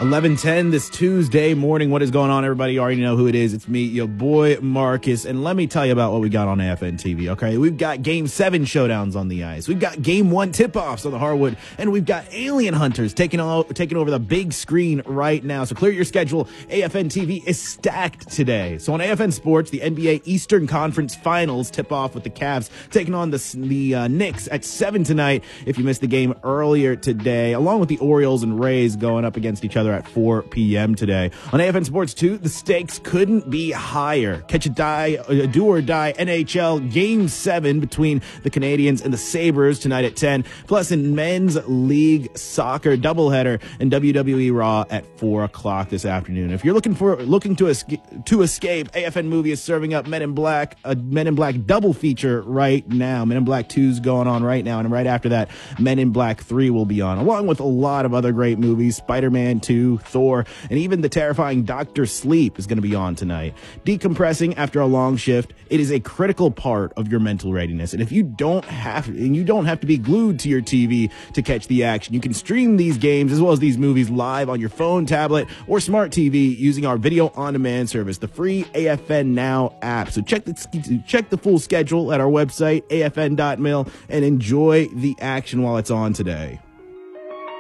11:10 this Tuesday morning. What is going on, everybody? You already know who it is. It's me, your boy Marcus. And let me tell you about what we got on AFN TV, okay? We've got Game 7 showdowns on the ice. We've got Game 1 tip-offs on the hardwood. And we've got Alien Hunters taking over the big screen right now. So clear your schedule. AFN TV is stacked today. So on AFN Sports, the NBA Eastern Conference Finals tip off with the Cavs taking on the Knicks at 7 tonight if you missed the game earlier today, along with the Orioles and Rays going up against each other at 4 p.m. today. On AFN Sports 2, the stakes couldn't be higher. Catch a do or die NHL Game 7 between the Canadiens and the Sabres tonight at 10. Plus in Men's League Soccer doubleheader and WWE Raw at 4 o'clock this afternoon. If you're looking to escape, AFN Movie is serving up Men in Black, a Men in Black double feature right now. Men in Black 2's going on right now, and right after that, Men in Black 3 will be on, along with a lot of other great movies. Spider-Man 2, Thor, and even the terrifying Dr. Sleep is going to be on tonight. Decompressing after a long shift, it is a critical part of your mental readiness. And you don't have to be glued to your TV to catch the action. You can stream these games as well as these movies live on your phone, tablet, or smart TV using our video on demand service, the free AFN Now app. So check the full schedule at our website, afn.mil, and enjoy the action while it's on today.